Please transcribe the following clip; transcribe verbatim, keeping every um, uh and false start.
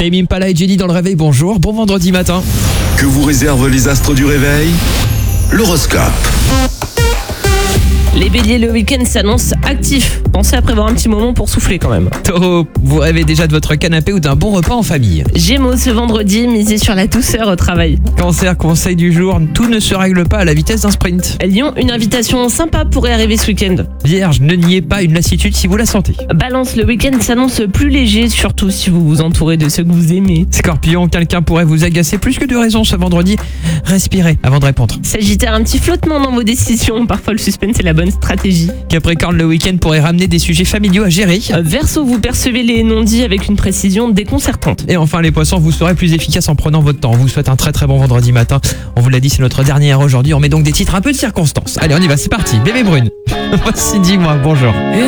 Tame Impala et Jenny dans le réveil, bonjour, bon vendredi matin. Que vous réservent les astres du réveil? L'horoscope. Les béliers, le week-end s'annonce actif. Pensez à prévoir un petit moment pour souffler quand même. Taureau, vous rêvez déjà de votre canapé ou d'un bon repas en famille. Gémeaux, ce vendredi, misez sur la douceur au travail. Cancer, conseil du jour, tout ne se règle pas à la vitesse d'un sprint. Lion, une invitation sympa pourrait arriver ce week-end. Vierge, ne niez pas une lassitude si vous la sentez. Balance, le week-end s'annonce plus léger, surtout si vous vous entourez de ceux que vous aimez. Scorpion, quelqu'un pourrait vous agacer plus que de raison ce vendredi. Respirez avant de répondre. Sagittaire, un petit flottement dans vos décisions. Parfois le suspense est la bonne stratégie. Capricorne, le week-end pourrait ramener des sujets familiaux à gérer. Verseau, vous percevez les non-dits avec une précision déconcertante. Et enfin les poissons, vous serez plus efficace en prenant votre temps. On vous souhaite un très très bon vendredi matin. On vous l'a dit, c'est notre dernière aujourd'hui. On met donc des titres un peu de circonstance. Allez, on y va, c'est parti. Bébé Brune. Voici dis-moi, bonjour.